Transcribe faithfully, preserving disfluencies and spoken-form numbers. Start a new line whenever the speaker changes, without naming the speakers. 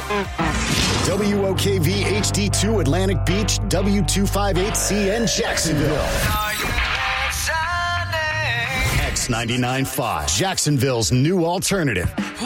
W O K V H D two Atlantic Beach, W two fifty-eight C N Jacksonville. X ninety-nine point five, Jacksonville's new alternative.